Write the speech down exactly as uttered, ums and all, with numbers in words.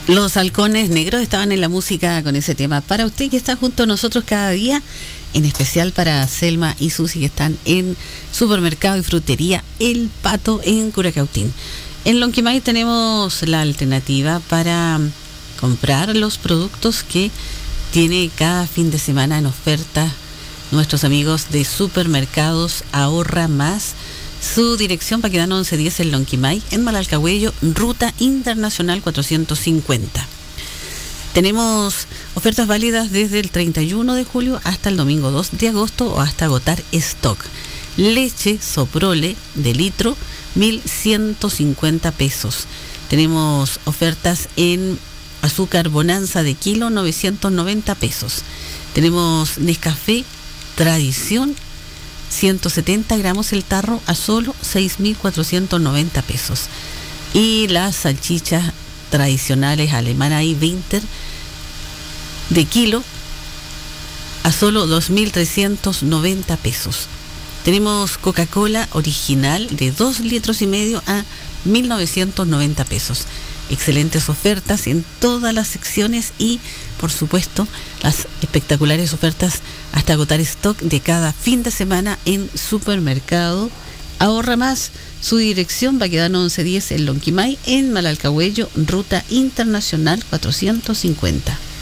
Los Halcones Negros estaban en la música con ese tema. Para usted que está junto a nosotros cada día, en especial para Selma y Susi que están en Supermercado y Frutería El Pato en Curacautín. En Lonquimay tenemos la alternativa para comprar los productos que tiene cada fin de semana en oferta nuestros amigos de Supermercados Ahorra Más. Su dirección, Baquedano once diez en Lonquimay, en Malalcahuello, Ruta Internacional cuatrocientos cincuenta. Tenemos ofertas válidas desde el treinta y uno de julio hasta el domingo dos de agosto o hasta agotar stock. Leche Soprole de litro, mil ciento cincuenta pesos. Tenemos ofertas en azúcar Bonanza de kilo, novecientos noventa pesos. Tenemos Nescafé Tradición, ciento setenta gramos el tarro a solo seis mil cuatrocientos noventa pesos. Y las salchichas tradicionales alemana y Winter de kilo a solo dos mil trescientos noventa pesos. Tenemos Coca-Cola original de dos litros y medio a mil novecientos noventa pesos. Excelentes ofertas en todas las secciones y, por supuesto, las espectaculares ofertas hasta agotar stock de cada fin de semana en Supermercado Ahorra Más. Su dirección, Baquedano once diez en Lonquimay, en Malalcahuello, Ruta Internacional cuatrocientos cincuenta.